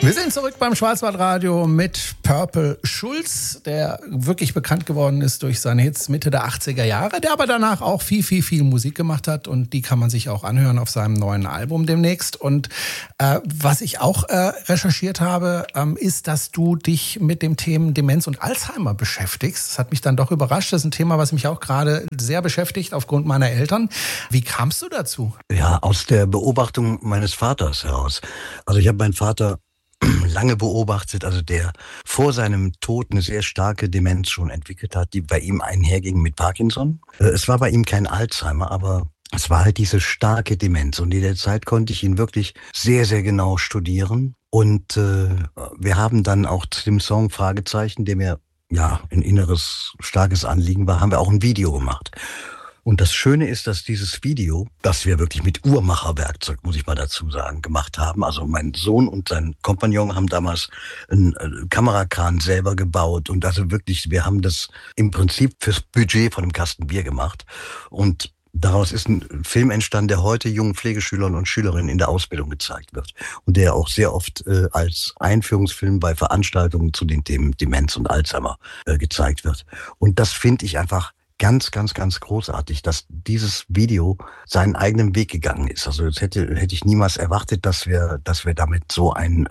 Wir sind zurück beim Schwarzwaldradio mit Purple Schulz, der wirklich bekannt geworden ist durch seine Hits Mitte der 80er Jahre, der aber danach auch viel Musik gemacht hat und die kann man sich auch anhören auf seinem neuen Album demnächst. Und was ich auch recherchiert habe, ist, dass du dich mit dem Themen Demenz und Alzheimer beschäftigst. Das hat mich dann doch überrascht. Das ist ein Thema, was mich auch gerade sehr beschäftigt aufgrund meiner Eltern. Wie kamst du dazu? Ja, aus der Beobachtung meines Vaters heraus. Also ich habe meinen Vater lange beobachtet, also der vor seinem Tod eine sehr starke Demenz schon entwickelt hat, die bei ihm einherging mit Parkinson. Es war bei ihm kein Alzheimer, aber es war halt diese starke Demenz. Und in der Zeit konnte ich ihn wirklich sehr genau studieren. Und wir haben dann auch zu dem Song Fragezeichen, der mir ja ein inneres, starkes Anliegen war, haben wir auch ein Video gemacht. Und das Schöne ist, dass dieses Video, das wir wirklich mit Uhrmacherwerkzeug, muss ich mal dazu sagen, gemacht haben. Also mein Sohn und sein Kompagnon haben damals einen Kamerakran selber gebaut. Und also wirklich, wir haben das im Prinzip fürs Budget von einem Kasten Bier gemacht. Und daraus ist ein Film entstanden, der heute jungen Pflegeschülern und Schülerinnen in der Ausbildung gezeigt wird. Und der auch sehr oft als Einführungsfilm bei Veranstaltungen zu den Themen Demenz und Alzheimer gezeigt wird. Und das finde ich einfach ganz großartig, dass dieses Video seinen eigenen Weg gegangen ist. Also jetzt hätte ich niemals erwartet, dass wir damit so ein,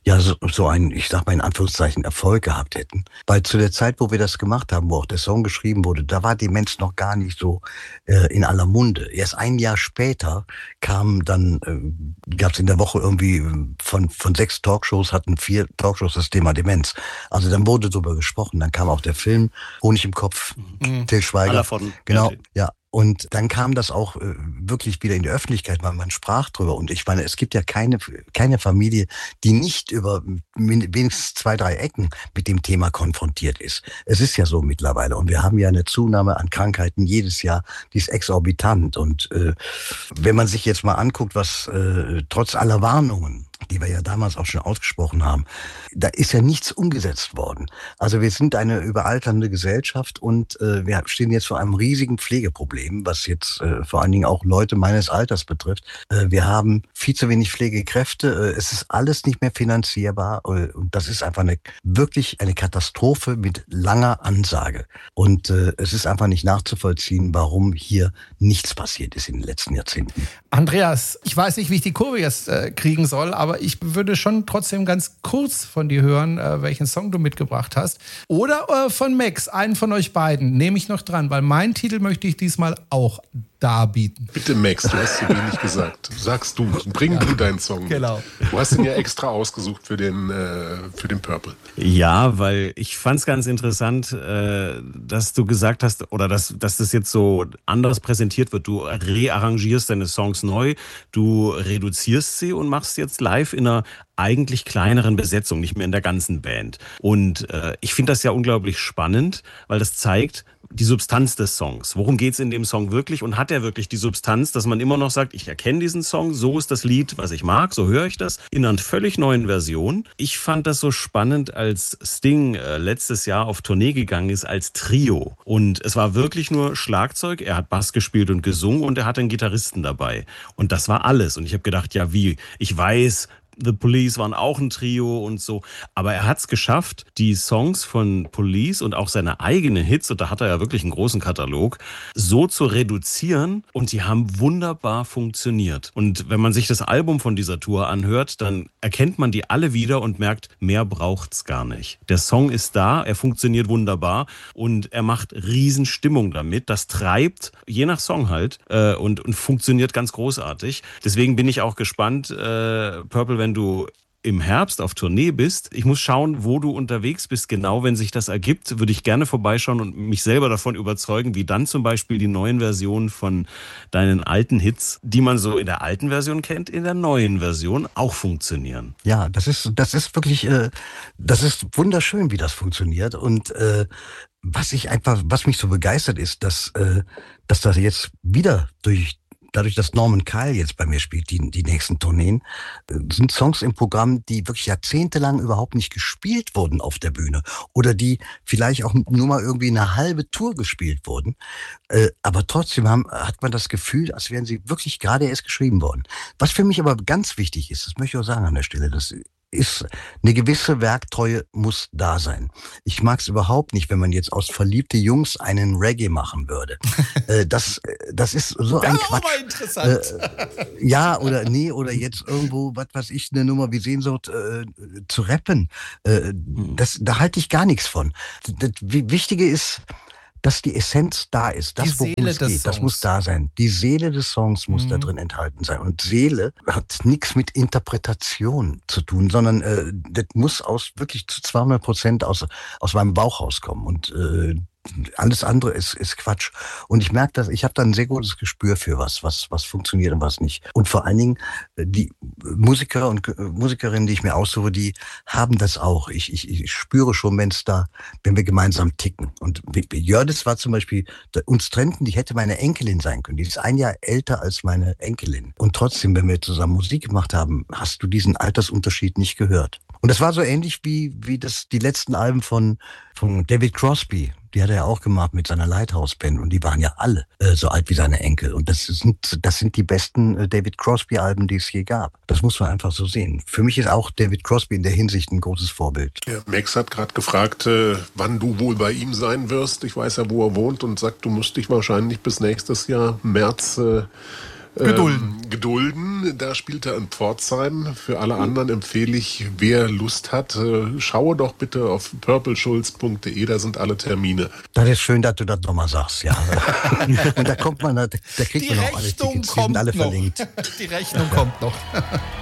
ich sag mal in Anführungszeichen, Erfolg gehabt hätten. Weil zu der Zeit, wo wir das gemacht haben, wo auch der Song geschrieben wurde, da war Demenz noch gar nicht so in aller Munde. Erst ein Jahr später kam dann, gab es in der Woche irgendwie von 6 Talkshows, hatten 4 Talkshows das Thema Demenz. Also dann wurde darüber gesprochen. Dann kam auch der Film Honig im Kopf, Til Schweiger. Genau, ja. Und dann kam das auch wirklich wieder in die Öffentlichkeit, weil man sprach drüber. Und ich meine, es gibt ja keine Familie, die nicht über wenigstens 2, 3 Ecken mit dem Thema konfrontiert ist. Es ist ja so mittlerweile. Und wir haben ja eine Zunahme an Krankheiten jedes Jahr, die ist exorbitant. Und wenn man sich jetzt mal anguckt, was trotz aller Warnungen, die wir ja damals auch schon ausgesprochen haben, da ist ja nichts umgesetzt worden. Also wir sind eine überalternde Gesellschaft und wir stehen jetzt vor einem riesigen Pflegeproblem, was jetzt vor allen Dingen auch Leute meines Alters betrifft. Wir haben viel zu wenig Pflegekräfte, es ist alles nicht mehr finanzierbar und das ist einfach wirklich eine Katastrophe mit langer Ansage. Und es ist einfach nicht nachzuvollziehen, warum hier nichts passiert ist in den letzten Jahrzehnten. Andreas, ich weiß nicht, wie ich die Kurve jetzt kriegen soll, aber ich würde schon trotzdem ganz kurz von dir hören, welchen Song du mitgebracht hast. Oder von Max, einen von euch beiden, nehme ich noch dran, weil meinen Titel möchte ich diesmal auch darbieten. Bitte Max, du hast zu wenig gesagt. Sagst du, bring du deinen Song mit. Genau. Du hast ihn ja extra ausgesucht für den Purple. Ja, weil ich fand es ganz interessant, dass du gesagt hast, oder dass das jetzt so anders präsentiert wird. Du rearrangierst deine Songs neu, du reduzierst sie und machst jetzt live in einer eigentlich kleineren Besetzung, nicht mehr in der ganzen Band. Und ich finde das ja unglaublich spannend, weil das zeigt die Substanz des Songs. Worum geht's in dem Song wirklich? Und hat er wirklich die Substanz, dass man immer noch sagt, ich erkenne diesen Song, so ist das Lied, was ich mag, so höre ich das, in einer völlig neuen Version. Ich fand das so spannend, als Sting letztes Jahr auf Tournee gegangen ist als Trio. Und es war wirklich nur Schlagzeug, er hat Bass gespielt und gesungen und er hatte einen Gitarristen dabei. Und das war alles. Und ich habe gedacht, ja wie, ich weiß, The Police waren auch ein Trio und so. Aber er hat es geschafft, die Songs von Police und auch seine eigenen Hits, und da hat er ja wirklich einen großen Katalog, so zu reduzieren und die haben wunderbar funktioniert. Und wenn man sich das Album von dieser Tour anhört, dann erkennt man die alle wieder und merkt, mehr braucht's gar nicht. Der Song ist da, er funktioniert wunderbar und er macht Riesenstimmung damit. Das treibt, je nach Song halt, und funktioniert ganz großartig. Deswegen bin ich auch gespannt, Purple, wenn du im Herbst auf Tournee bist. Ich muss schauen, wo du unterwegs bist. Genau, wenn sich das ergibt, würde ich gerne vorbeischauen und mich selber davon überzeugen, wie dann zum Beispiel die neuen Versionen von deinen alten Hits, die man so in der alten Version kennt, in der neuen Version auch funktionieren. Ja, das ist wirklich, das ist wunderschön, wie das funktioniert. Und was mich so begeistert ist, dass das jetzt wieder dadurch, dass Norman Kyle jetzt bei mir spielt, die nächsten Tourneen, sind Songs im Programm, die wirklich jahrzehntelang überhaupt nicht gespielt wurden auf der Bühne oder die vielleicht auch nur mal irgendwie eine halbe Tour gespielt wurden. Aber trotzdem hat man das Gefühl, als wären sie wirklich gerade erst geschrieben worden. Was für mich aber ganz wichtig ist, das möchte ich auch sagen an der Stelle, dass ist eine gewisse Werktreue muss da sein. Ich mag es überhaupt nicht, wenn man jetzt aus verliebte Jungs einen Reggae machen würde. Das ist so ein Quatsch. Aber interessant. Ja, oder nee, oder jetzt irgendwo, was weiß ich, eine Nummer wie Sehnsucht zu rappen. Da halte ich gar nichts von. Das Wichtige ist, dass die Essenz da ist. Das, worum es geht, das muss da sein. Die Seele des Songs muss da drin enthalten sein. Und Seele hat nichts mit Interpretation zu tun, sondern das muss wirklich zu 200% aus meinem Bauch rauskommen. Und alles andere ist Quatsch. Und ich merke, ich habe da ein sehr gutes Gespür für was funktioniert und was nicht. Und vor allen Dingen, die Musiker und Musikerinnen, die ich mir aussuche, die haben das auch. Ich spüre schon, wenn wir gemeinsam ticken. Und Jördis war zum Beispiel, uns trennten, die hätte meine Enkelin sein können. Die ist 1 Jahr älter als meine Enkelin. Und trotzdem, wenn wir zusammen Musik gemacht haben, hast du diesen Altersunterschied nicht gehört. Und das war so ähnlich wie die letzten Alben von David Crosby. Die hat er ja auch gemacht mit seiner Lighthouse-Band und die waren ja alle so alt wie seine Enkel. Und das sind die besten David Crosby-Alben, die es je gab. Das muss man einfach so sehen. Für mich ist auch David Crosby in der Hinsicht ein großes Vorbild. Ja, Max hat gerade gefragt, wann du wohl bei ihm sein wirst. Ich weiß ja, wo er wohnt und sagt, du musst dich wahrscheinlich bis nächstes Jahr März gedulden. Da spielt er in Pforzheim. Für alle anderen empfehle ich, wer Lust hat, schaue doch bitte auf purpleschulz.de, da sind alle Termine. Das ist schön, dass du das nochmal sagst, ja. Und da kriegt man auch alle Tickets, die sind alle verlinkt. Die Rechnung kommt noch.